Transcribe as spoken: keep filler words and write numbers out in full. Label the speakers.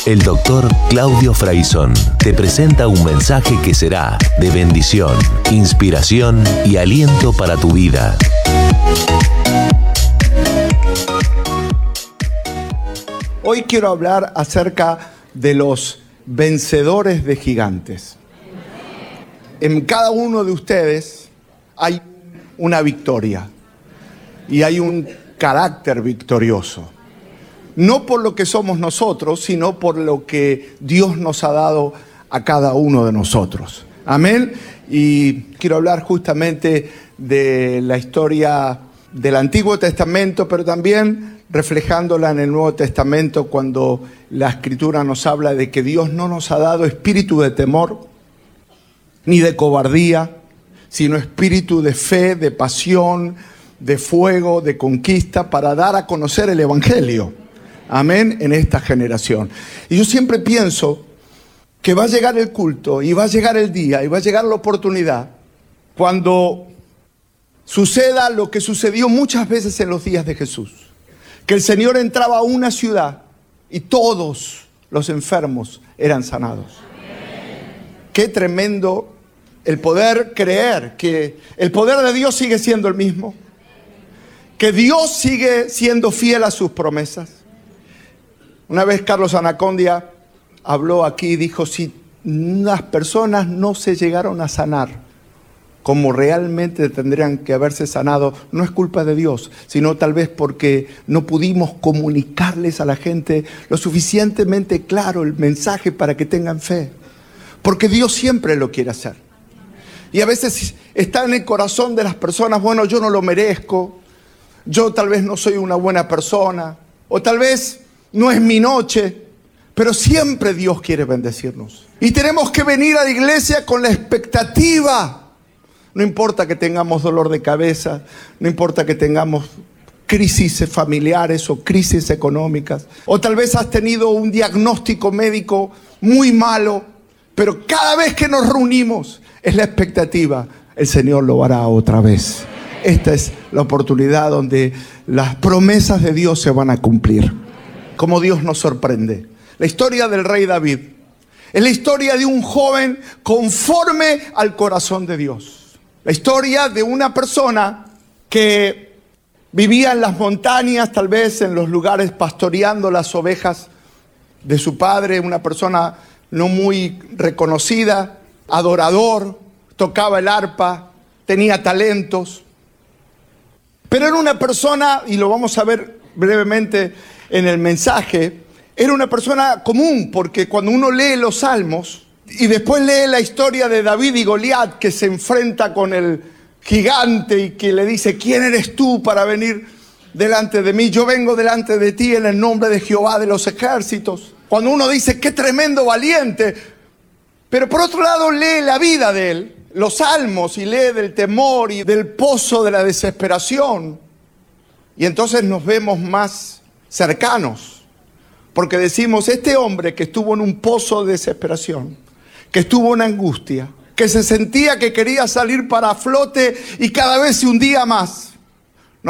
Speaker 1: El doctor Claudio Fraizón te presenta un mensaje que será de bendición, inspiración y aliento para tu vida.
Speaker 2: Hoy quiero hablar acerca de los vencedores de gigantes. En cada uno de ustedes hay una victoria y hay un carácter victorioso. No por lo que somos nosotros, sino por lo que Dios nos ha dado a cada uno de nosotros. Amén. Y quiero hablar justamente de la historia del Antiguo Testamento, pero también reflejándola en el Nuevo Testamento, cuando la Escritura nos habla de que Dios no nos ha dado espíritu de temor, ni de cobardía, sino espíritu de fe, de pasión, de fuego, de conquista, para dar a conocer el Evangelio. Amén, en esta generación. Y yo siempre pienso que va a llegar el culto, y va a llegar el día, y va a llegar la oportunidad, cuando suceda lo que sucedió muchas veces en los días de Jesús. Que el Señor entraba a una ciudad y todos los enfermos eran sanados. Qué tremendo el poder creer que el poder de Dios sigue siendo el mismo, que Dios sigue siendo fiel a sus promesas. Una vez Carlos Anacondia habló aquí y dijo: si las personas no se llegaron a sanar como realmente tendrían que haberse sanado, no es culpa de Dios, sino tal vez porque no pudimos comunicarles a la gente lo suficientemente claro el mensaje para que tengan fe. Porque Dios siempre lo quiere hacer. Y a veces está en el corazón de las personas: bueno, yo no lo merezco, yo tal vez no soy una buena persona, o tal vez no es mi noche, pero siempre Dios quiere bendecirnos. Y tenemos que venir a la iglesia con la expectativa. No importa que tengamos dolor de cabeza, no importa que tengamos crisis familiares o crisis económicas, o tal vez has tenido un diagnóstico médico muy malo, pero cada vez que nos reunimos es la expectativa: el Señor lo hará otra vez. Esta es la oportunidad donde las promesas de Dios se van a cumplir. Como Dios nos sorprende. La historia del rey David es la historia de un joven conforme al corazón de Dios. La historia de una persona que vivía en las montañas, tal vez en los lugares pastoreando las ovejas de su padre, una persona no muy reconocida, adorador, tocaba el arpa, tenía talentos. Pero era una persona, y lo vamos a ver brevemente en el mensaje, era una persona común, porque cuando uno lee los Salmos y después lee la historia de David y Goliat, que se enfrenta con el gigante y que le dice: ¿quién eres tú para venir delante de mí? Yo vengo delante de ti en el nombre de Jehová de los ejércitos. Cuando uno dice: qué tremendo valiente. Pero por otro lado lee la vida de él, los Salmos, y lee del temor y del pozo de la desesperación. Y entonces nos vemos más cercanos, porque decimos: este hombre que estuvo en un pozo de desesperación, que estuvo en angustia, que se sentía que quería salir para flote y cada vez se hundía más,